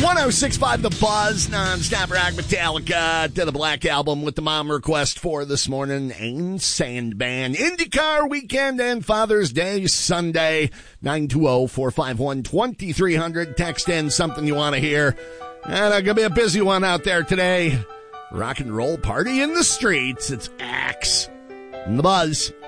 106.5 The Buzz, non-stop rock Metallica to the Black Album with the mom request for this morning, Ain Sandman. IndyCar weekend and Father's Day Sunday, 920-451-2300. Text in something you want to hear. And it's going to be a busy one out there today. Rock and roll party in the streets. It's Axe in The Buzz.